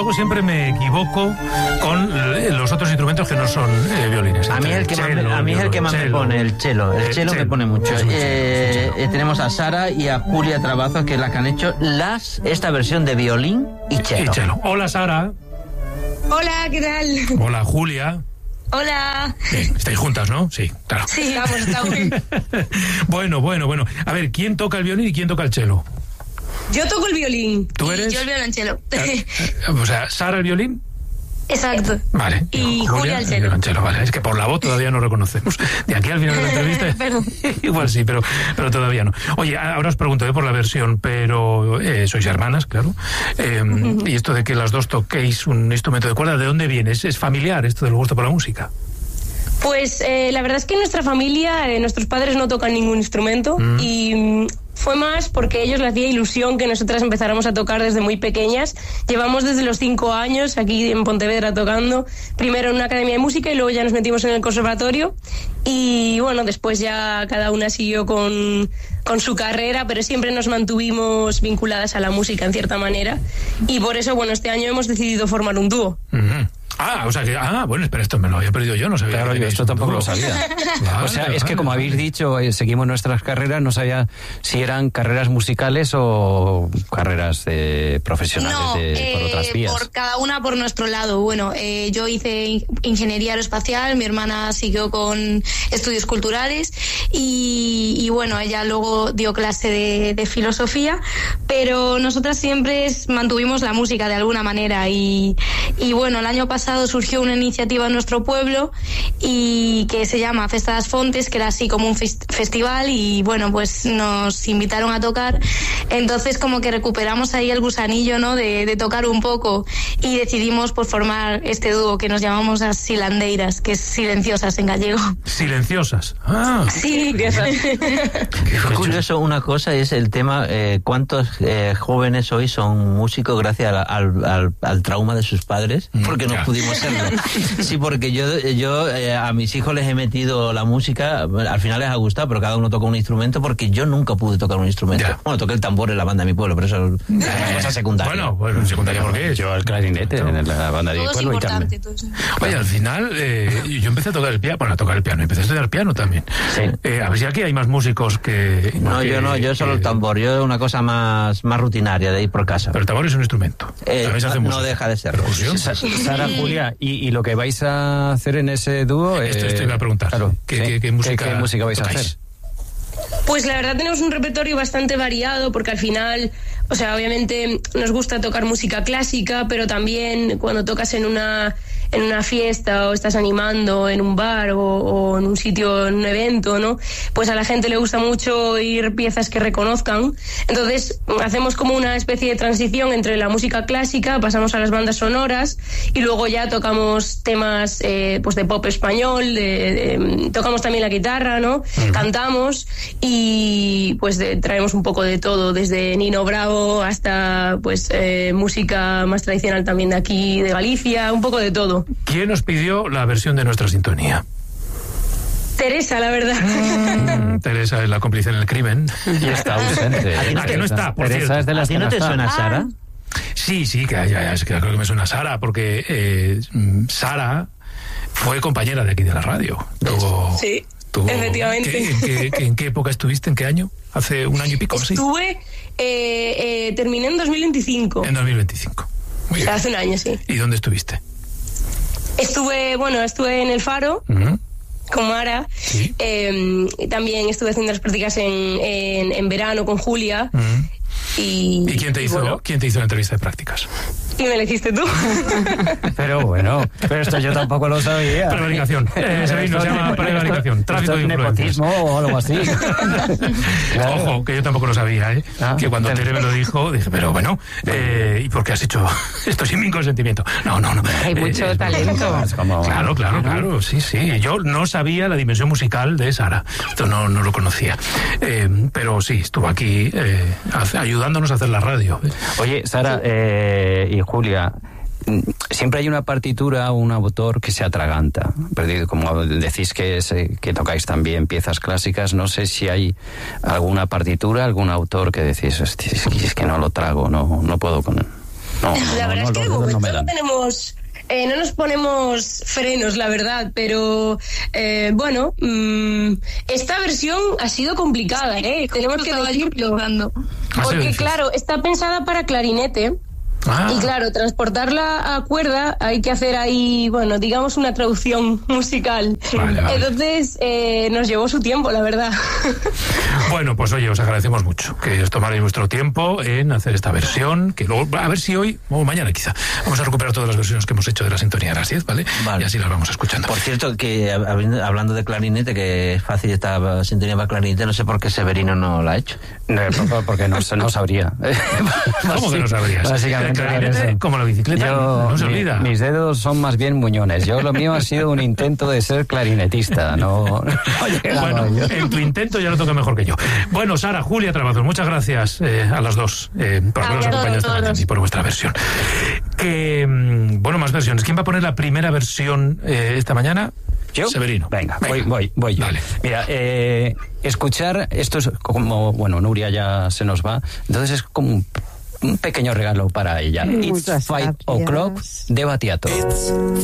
luego siempre me equivoco con los otros instrumentos que no son violines. A mí es el que más me pone, el cello. El cello me pone mucho. Tenemos a Sara y a Julia Trabazos, que es la que han hecho esta versión de violín y cello. Hola, Sara. Hola, ¿qué tal? Hola, Julia. Hola. Bien, estáis juntas, ¿no? Sí, claro. Sí, estamos. Bueno. A ver, ¿quién toca el violín y quién toca el cello? Yo toco el violín. ¿Tú eres? Y yo el violonchelo. O sea, ¿Sara el violín? Exacto. Vale. Y Julia el cello. Vale. Es que por la voz todavía no reconocemos. De aquí al final de la entrevista igual sí, pero todavía no. Oye, ahora os pregunto por la versión, pero sois hermanas, claro. Y esto de que las dos toquéis un instrumento de cuerda, ¿de dónde viene? ¿Es familiar esto del gusto por la música? Pues la verdad es que en nuestra familia nuestros padres no tocan ningún instrumento y fue más porque a ellos les hacía ilusión que nosotras empezáramos a tocar desde muy pequeñas. Llevamos desde los 5 años aquí en Pontevedra tocando, primero en una academia de música y luego ya nos metimos en el conservatorio y bueno, después ya cada una siguió con su carrera, pero siempre nos mantuvimos vinculadas a la música en cierta manera y por eso, bueno, este año hemos decidido formar un dúo. O sea que... bueno, espera, esto me lo había perdido yo, no sabía. Claro, yo esto tampoco lo sabía. O sea, es que como habéis dicho, seguimos nuestras carreras, no sabía si eran carreras musicales o carreras profesionales por otras vías. Por cada una por nuestro lado. Bueno, yo hice ingeniería aeroespacial, mi hermana siguió con estudios culturales y bueno, ella luego dio clase de filosofía, pero nosotras siempre mantuvimos la música de alguna manera y bueno, el año pasado surgió una iniciativa en nuestro pueblo y que se llama Festa das Fontes, que era así como un festival y bueno, pues nos invitaron a tocar, entonces como que recuperamos ahí el gusanillo, ¿no? de tocar un poco y decidimos pues formar este dúo que nos llamamos las Silandeiras, que es silenciosas en gallego. Silenciosas. Sí, Qué curioso, una cosa es el tema, ¿cuántos jóvenes hoy son músicos gracias al trauma de sus padres? Porque no pudimos serlo. Sí, porque yo a mis hijos les he metido la música, al final les ha gustado, pero cada uno toca un instrumento porque yo nunca pude tocar un instrumento. Bueno, toqué el tambor en la banda de mi pueblo, pero eso es una cosa secundaria. Bueno, secundaria ¿por qué? Yo el clarinete en la banda de mi pueblo y Carmen. Oye, al final yo empecé a tocar el piano, empecé a estudiar piano también. Sí. A ver si aquí hay más músicos que... yo solo el tambor, yo una cosa más rutinaria de ir por casa. Pero el tambor es un instrumento. No deja de serlo. Sara, Julia, ¿y lo que vais a hacer en ese dúo? Esto iba a preguntar. Claro, ¿Qué música vais a hacer? Pues la verdad tenemos un repertorio bastante variado porque al final, o sea, obviamente nos gusta tocar música clásica, pero también cuando tocas en una fiesta o estás animando en un bar o en un sitio, en un evento, ¿no? Pues a la gente le gusta mucho oír piezas que reconozcan. Entonces hacemos como una especie de transición entre la música clásica, pasamos a las bandas sonoras y luego ya tocamos temas pues de pop español, tocamos también la guitarra, ¿no? Cantamos y pues traemos un poco de todo, desde Nino Bravo hasta pues música más tradicional también de aquí, de Galicia, un poco de todo. ¿Quién nos pidió la versión de nuestra sintonía? Teresa, la verdad. Teresa es la cómplice en el crimen. Y está ausente. ¿A que no está? Por Teresa cierto. es de las ¿A ti no te suena Sara? Sí, creo que me suena Sara, porque Sara fue compañera de aquí de la radio. Sí, efectivamente. ¿En qué época estuviste? ¿En qué año? ¿Hace un año y pico? Estuve, terminé en 2025. En 2025. Muy bien. Hace un año, sí. ¿Y dónde estuviste? Estuve en el Faro, con Mara. Sí. También estuve haciendo las prácticas en verano con Julia. ¿Y quién te hizo la entrevista de prácticas? Y me la hiciste tú. Pero esto yo tampoco lo sabía. Prevaricación. Se llama prevaricación. Tráfico de influencias. Nepotismo o algo así. Claro. Ojo, que yo tampoco lo sabía, ¿eh? Que cuando Tere me lo dijo, dije, pero bueno, ¿y por qué has hecho esto sin mi consentimiento? No. Hay mucho talento. Claro, sí. Yo no sabía la dimensión musical de Sara. Esto no lo conocía. Pero sí, estuvo aquí ayudándonos a hacer la radio. Oye, Sara y Julia, siempre hay una partitura o un autor que se atraganta. Pero como decís que tocáis también piezas clásicas, no sé si hay alguna partitura, algún autor que decís, es que no lo trago, no puedo con él. La verdad es que de momento no tenemos... no nos ponemos frenos, la verdad, pero bueno, esta versión ha sido complicada, tenemos que decirlo. Porque claro, está pensada para clarinete. Y claro, transportarla a cuerda hay que hacer ahí, bueno, digamos una traducción musical. Vale. Entonces nos llevó su tiempo, la verdad. Bueno, pues oye, os agradecemos mucho que os tomarais vuestro tiempo en hacer esta versión, que luego, a ver si hoy o mañana quizá, vamos a recuperar todas las versiones que hemos hecho de la sintonía de las 10, ¿vale? Y así las vamos escuchando. Por cierto, que hablando de clarinete, que es fácil esta sintonía para clarinete, no sé por qué Severino no la ha hecho. Porque no sabría. ¿Cómo que no sabrías? Básicamente. Como la bicicleta, no se olvida. Mis dedos son más bien muñones. Lo mío ha sido un intento de ser clarinetista. No bueno, en tu intento ya lo toca mejor que yo. Bueno, Sara, Julia Trabazos, muchas gracias a las dos por habernos acompañado esta mañana y por vuestra versión. Bueno, más versiones. ¿Quién va a poner la primera versión esta mañana? ¿Yo? Severino. Venga. Voy yo. Dale. Mira, escuchar, esto es como, bueno, Nuria ya se nos va, entonces es como un pequeño regalo para ella. It's 5 o'clock de Battiato.